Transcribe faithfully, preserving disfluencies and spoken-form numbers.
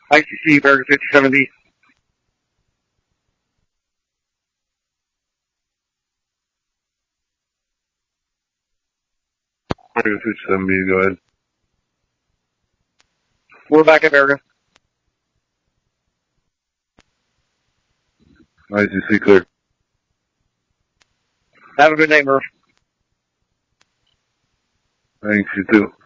I C C, American fifty seventy. American fifty seventy, go ahead. We're back in America. I C C clear. Have a good day, Murph. Thanks, you too.